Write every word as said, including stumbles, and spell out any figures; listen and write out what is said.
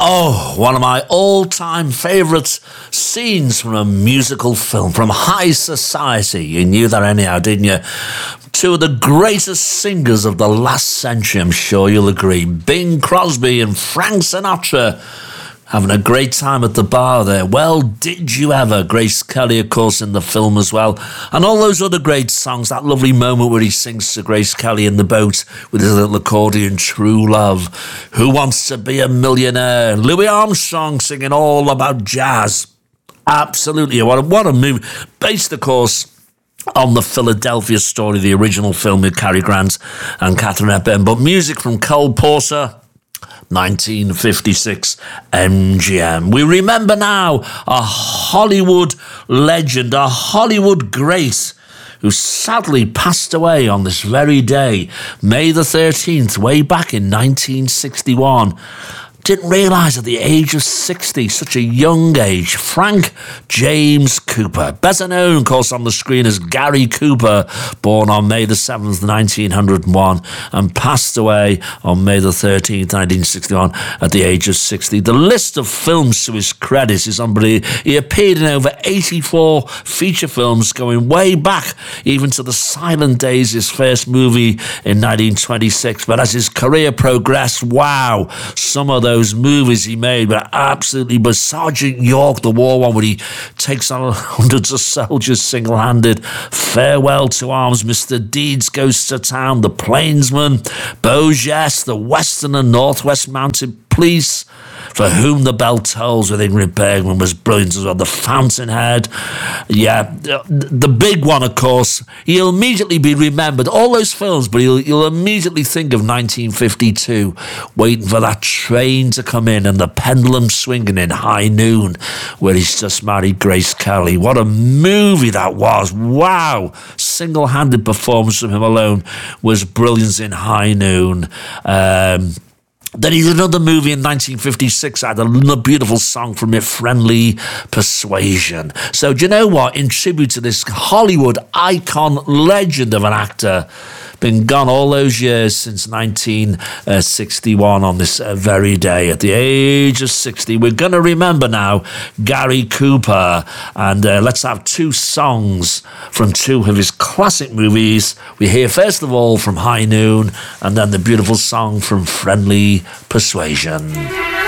Oh, one of my all-time favourite scenes from a musical film, from High Society. You knew that anyhow, didn't you? Two of the greatest singers of the last century, I'm sure you'll agree. Bing Crosby and Frank Sinatra. Having a great time at the bar there. Well, did you ever? Grace Kelly, of course, in the film as well. And all those other great songs. That lovely moment where he sings to Grace Kelly in the boat with his little accordion, True Love. Who Wants to Be a Millionaire? Louis Armstrong singing all about jazz. Absolutely. What a, what a movie. Based, of course, on the Philadelphia Story, the original film with Cary Grant and Katharine Hepburn. But music from Cole Porter, nineteen fifty-six M G M. We remember now a Hollywood legend, a Hollywood great, who sadly passed away on this very day, May the thirteenth, way back in nineteen sixty-one. Didn't realise at the age of sixty, such a young age, Frank James Cooper, better known, of course, on the screen as Gary Cooper, born on May the seventh, nineteen oh one, and passed away on May the thirteenth, nineteen sixty-one, at the age of sixty. The list of films to his credit is unbelievable. He appeared in over eighty-four feature films, going way back even to The Silent Days, his first movie in nineteen twenty-six. But as his career progressed, wow, some of those movies he made were absolutely, but Sergeant York, the war one, where he takes on hundreds of soldiers single-handed, Farewell to Arms, Mister Deeds Goes to Town, The Plainsman, Beau Geste, The Western and Northwest Mounted Police, For Whom the Bell Tolls with Ingrid Bergman was brilliant as well. The Fountainhead. Yeah, the big one, of course. He'll immediately be remembered. All those films, but he'll, he'll immediately think of nineteen fifty-two, waiting for that train to come in and the pendulum swinging in High Noon, where he's just married Grace Kelly. What a movie that was. Wow. Single-handed performance from him alone was brilliant in High Noon. Um... Then he did another movie in nineteen fifty-six, had a beautiful song from it, Friendly Persuasion. So do you know what? In tribute to this Hollywood icon, legend of an actor, been gone all those years since nineteen sixty-one on this uh, very day. At the age of sixty, we're going to remember now Gary Cooper. And uh, let's have two songs from two of his classic movies. We hear first of all from High Noon, and then the beautiful song from Friendly Persuasion.